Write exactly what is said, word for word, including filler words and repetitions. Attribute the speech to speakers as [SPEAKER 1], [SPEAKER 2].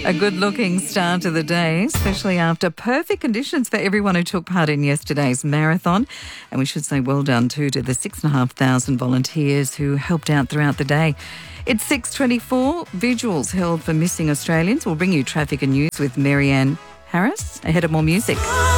[SPEAKER 1] A good-looking start to the day, especially after perfect conditions for everyone who took part in yesterday's marathon. And we should say well done too to the six and a half thousand volunteers who helped out throughout the day. It's six twenty-four. Vigils held for missing Australians. We'll bring you traffic and news with Marianne Harris ahead of more music.